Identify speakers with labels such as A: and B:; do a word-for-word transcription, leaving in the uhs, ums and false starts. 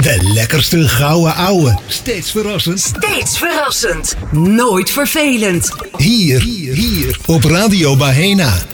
A: De lekkerste gouden ouwe. Steeds verrassend.
B: Steeds verrassend. Nooit vervelend.
A: Hier, hier, hier op Radio Bahena.